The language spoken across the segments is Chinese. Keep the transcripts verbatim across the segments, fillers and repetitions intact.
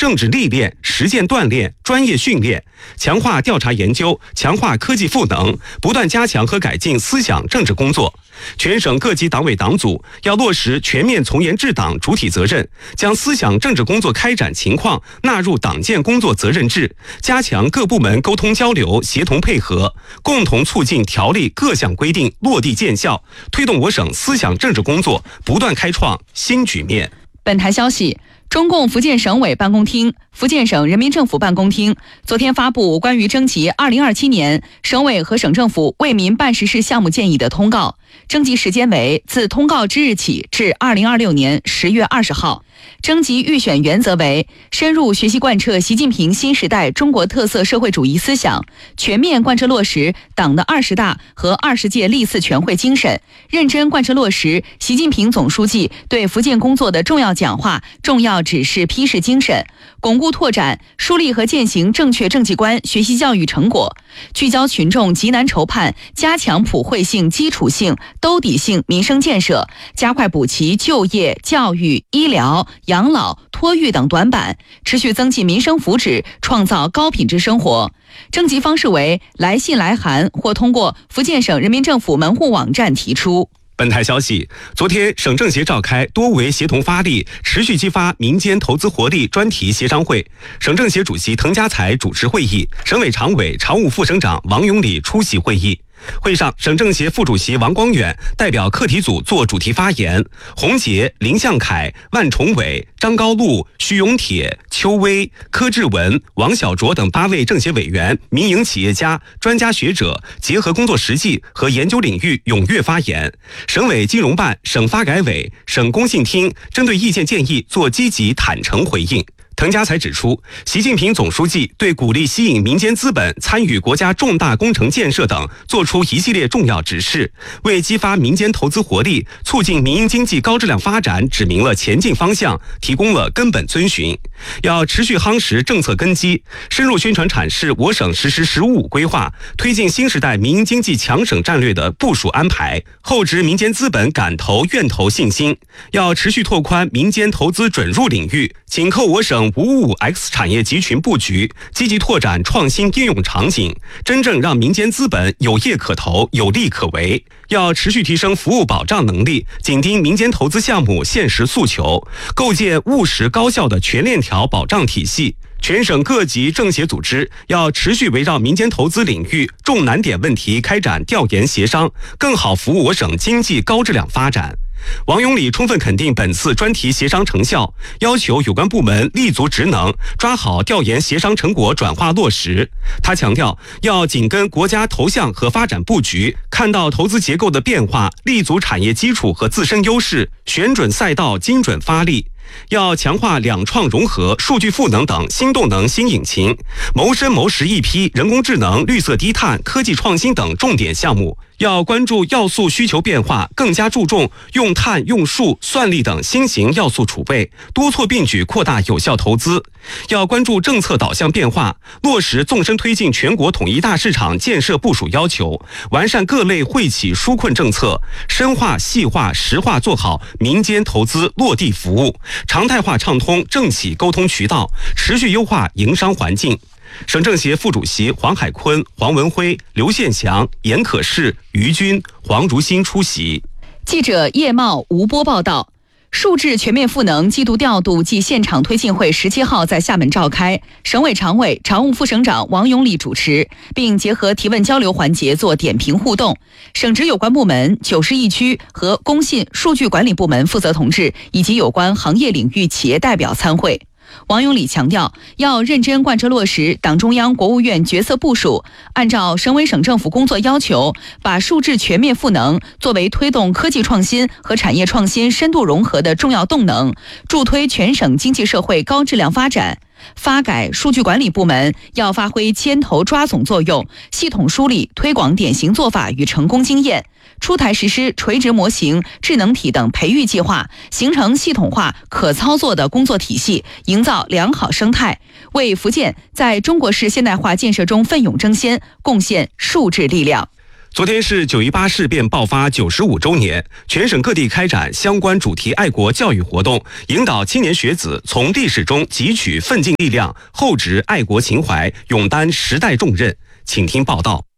政治历练、实践锻炼、专业训练，强化调查研究，强化科技赋能，不断加强和改进思想政治工作。全省各级党委党组要落实全面从严治党主体责任，将思想政治工作开展情况纳入党建工作责任制，加强各部门沟通交流、协同配合，共同促进条例各项规定落地见效，推动我省思想政治工作不断开创新局面。 本台消息，中共福建省委办公厅、福建省人民政府办公厅昨天发布关于征集二零二七年省委和省政府为民办实事项目建议的通告，征集时间为自通告之日起至二零二六年十月二十号。征集预选原则为深入学习贯彻习近平新时代中国特色社会主义思想，全面贯彻落实党的二十大和二十届历次全会精神，认真贯彻落实习近平总书记对福建工作的重要讲话、重要指示批示精神，巩固拓展、树立和践行正确政绩观学习教育成果，聚焦群众急难愁盼，加强普惠性、基础性、兜底性民生建设，加快补齐就业、教育、医疗、养老、托育等短板，持续增进民生福祉，创造高品质生活。征集方式为来信来函或通过福建省人民政府门户网站提出。 本台消息，昨天省政协召开多维协同发力、持续激发民间投资活力专题协商会，省政协主席滕家才主持会议，省委常委、常务副省长王永礼出席会议。会上，省政协副主席王光远代表课题组作主题发言，洪杰、林向凯、万崇伟、张高禄、徐永铁、邱威、柯志文、王小卓等八位政协委员、民营企业家、专家学者结合工作实际和研究领域踊跃发言。省委金融办、省发改委、省工信厅针对意见建议做积极坦诚回应。滕家才指出，习近平总书记对鼓励吸引民间资本参与国家重大工程建设等作出一系列重要指示，为激发民间投资活力、促进民营经济高质量发展指明了前进方向，提供了根本遵循。要持续夯实政策根基，深入宣传阐释我省实施“十五五”规划，推进新时代民营经济强省战略的部署安排，厚植民间资本敢投愿投信心。要持续拓宽民间投资准入领域，紧扣我省“五五 X” 产业集群布局，积极拓展创新应用场景，真正让民间资本有业可投、有利可为。要持续提升服务保障能力，紧盯民间投资项目现实诉求，构建务实高效的全链条保障体系。全省各级政协组织要持续围绕民间投资领域重难点问题开展调研协商，更好服务我省经济高质量发展。王永礼充分肯定本次专题协商成效，要求有关部门立足职能，抓好调研协商成果转化落实。他强调，要紧跟国家投向和发展布局，看到投资结构的变化，立足产业基础和自身优势，选准赛道，精准发力。要强化两创融合、数据赋能等新动能新引擎，谋深谋实一批人工智能、绿色低碳、科技创新等重点项目。要关注要素需求变化，更加注重用碳、用数、算力等新型要素储备，多措并举扩大有效投资。要关注政策导向变化，落实纵深推进全国统一大市场建设部署要求，完善各类惠企纾困政策，深化、细化、实化做好民间投资落地服务，常态化畅通政企沟通渠道，持续优化营商环境。省政协副主席黄海坤、黄文辉、刘宪祥、严可士、于军、黄如新出席。 记者叶茂、吴波报道。数字全面赋能季度调度暨现场推进会十七号在厦门召开，省委常委、常务副省长王永礼主持，并结合提问交流环节做点评互动。省直有关部门、九市一区和工信数据管理部门负责同志以及有关行业领域企业代表参会。王永礼强调，要认真贯彻落实党中央、国务院决策部署，按照省委省政府工作要求，把数字全面赋能作为推动科技创新和产业创新深度融合的重要动能，助推全省经济社会高质量发展。发改、数据管理部门要发挥牵头抓总作用，系统梳理推广典型做法与成功经验，出台实施垂直模型、智能体等培育计划，形成系统化可操作的工作体系，营造良好生态，为福建在中国式现代化建设中奋勇争先贡献数字力量。 昨天是九一八事变爆发九十五周年，全省各地开展相关主题爱国教育活动，引导青年学子从历史中汲取奋进力量，厚植爱国情怀，勇担时代重任。请听报道。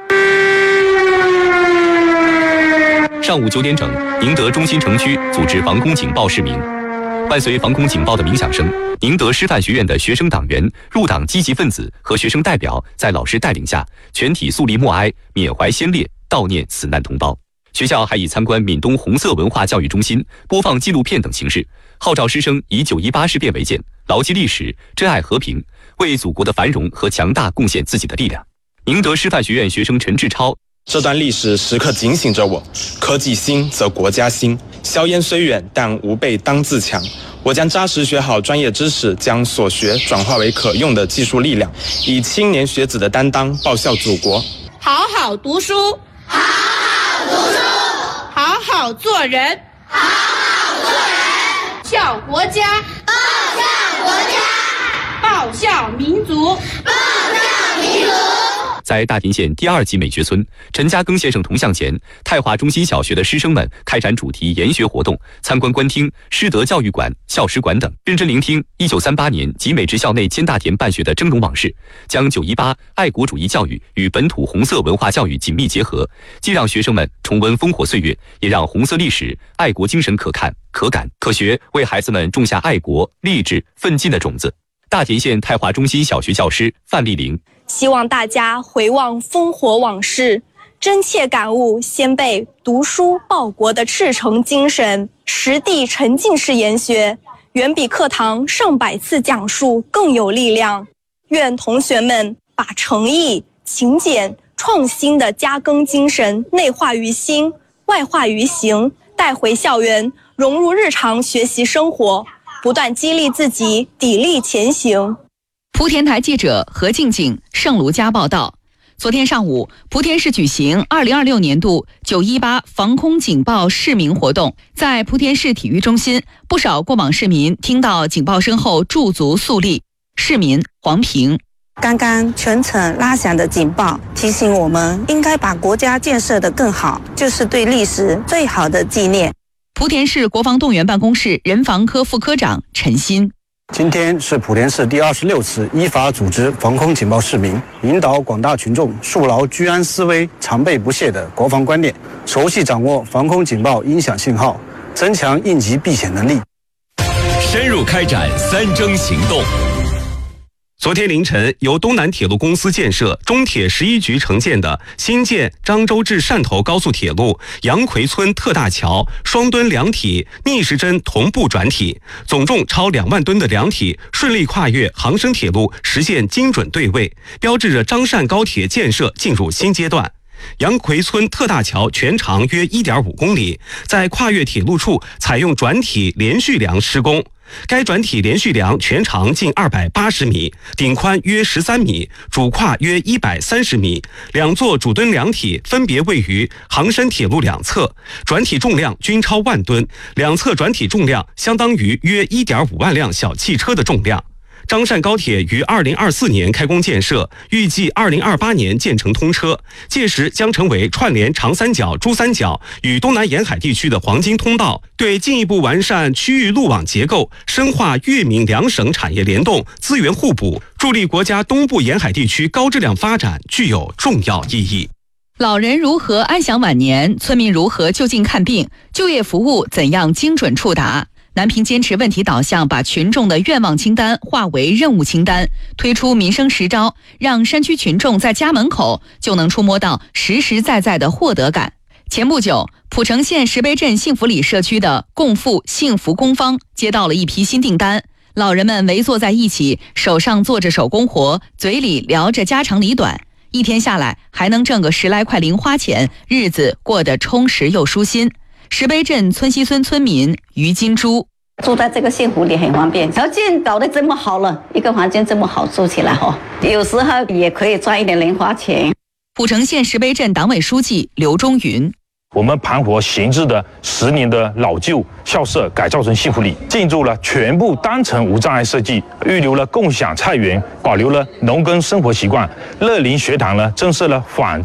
上午九点整，宁德中心城区组织防空警报示鸣。伴随防空警报的鸣响声，宁德师范学院的学生党员、入党积极分子和学生代表在老师带领下，全体肃立默哀，缅怀先烈，悼念死难同胞。学校还以参观闽东红色文化教育中心、播放纪录片等形式，号召师生以九一八事变为鉴，牢记历史，珍爱和平，为祖国的繁荣和强大贡献自己的力量。宁德师范学院学生陈志超。 这段历史时刻警醒着我，科技兴则国家兴，硝烟虽远，但吾辈当自强。我将扎实学好专业知识，将所学转化为可用的技术力量，以青年学子的担当报效祖国。 好好读书， 好好读书， 好好做人， 好好做人， 效国家， 报效国家， 报效民族， 报效民族。 在大田县第二级美学村陈家庚先生铜像前，泰华中心小学的师生们开展主题研学活动，参观观厅、师德教育馆、校史馆等，认真聆听一九三八年集美职校内兼大田办学的峥嵘往事，将九一八爱国主义教育与本土红色文化教育紧密结合，既让学生们重温烽火岁月，也让红色历史、爱国精神可看、可感、可学，为孩子们种下爱国、励志、奋进的种子。大田县泰华中心小学教师范丽玲。 希望大家回望烽火往事，真切感悟先辈读书报国的赤诚精神，实地沉浸式研学，远比课堂上百次讲述更有力量。愿同学们把诚意、勤俭、创新的加更精神内化于心，外化于行，带回校园，融入日常学习生活，不断激励自己，砥砺前行。 莆田台记者何静静、盛卢佳报道。昨天上午，莆田市举行二零二六年度九一八防空警报示鸣活动，在莆田市体育中心，不少过往市民听到警报声后驻足肃立。市民黄平。 刚刚全城拉响的警报提醒我们应该把国家建设得更好，就是对历史最好的纪念。 莆田市国防动员办公室人防科副科长陈鑫。 今天是莆田市第二十六次依法组织防空警报示鸣，引导广大群众树牢居安思危、常备不懈的国防观念，熟悉掌握防空警报音响信号，增强应急避险能力， 深入开展三征行动。 昨天凌晨，由东南铁路公司建设、中铁十一局承建的新建漳州至汕头高速铁路杨奎村特大桥双墩梁体逆时针同步转体，总重超两万吨的梁体顺利跨越杭深铁路，实现精准对位，标志着张汕高铁建设进入新阶段。杨奎村特大桥全长约 一点五公里，在跨越铁路处采用转体连续梁施工。该转体连续梁全长近二百八十米，顶宽约十三米，主跨约一百三十米。两座主墩梁体分别位于杭深铁路两侧，转体重量均超万吨，两侧转体重量相当于约 一点五万辆小汽车的重量。张汕高铁于二零二四年开工建设，预计二零二八年建成通车，届时将成为串联长三角、珠三角与东南沿海地区的黄金通道，对进一步完善区域路网结构、深化粤闽两省产业联动、资源互补，助力国家东部沿海地区高质量发展具有重要意义。 老人如何安享晚年？村民如何就近看病？就业服务怎样精准触达？南平坚持问题导向，把群众的愿望清单化为任务清单，推出民生实招，让山区群众在家门口就能触摸到实实在在的获得感。前不久，蒲城县石碑镇幸福里社区的共富幸福工坊接到了一批新订单，老人们围坐在一起，手上做着手工活，嘴里聊着家长里短，一天下来还能挣个十来块零花钱，日子过得充实又舒心。石碑镇村西村村民于金珠。 住在这个幸福里很方便，条件搞得这么好了，一个房间这么好住起来哈，有时候也可以赚一点零花钱。 蒲城县石碑镇党委书记刘忠云。 我们盘活闲置的十年的老旧校舍改造成幸福里，进驻了全部单层无障碍设计，预留了共享菜园，保留了农耕生活习惯。乐林学堂呢，增设了反诈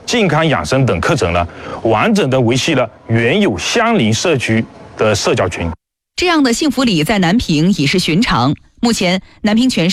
健康养生等课程呢，完整的维系了原有相邻社区的社交群。 这样的幸福里在南平已是寻常。目前，南平全市